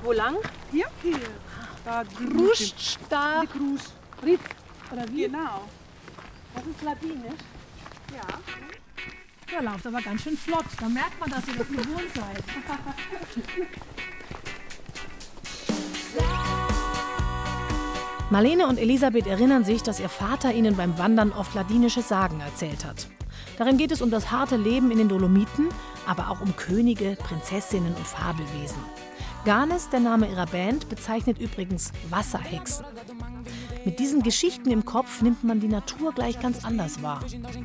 Wo lang? Hier? Hier. Da Kruscht da. Die Krus. Rit. Oder wie? Genau. Das ist Ladinisch. Ja. Ja, lauft aber ganz schön flott. Da merkt man, dass ihr das gewohnt seid. Marlene und Elisabeth erinnern sich, dass ihr Vater ihnen beim Wandern oft ladinische Sagen erzählt hat. Darin geht es um das harte Leben in den Dolomiten, aber auch um Könige, Prinzessinnen und Fabelwesen. Ganes, der Name ihrer Band, bezeichnet übrigens Wasserhexen. Mit diesen Geschichten im Kopf nimmt man die Natur gleich ganz anders wahr.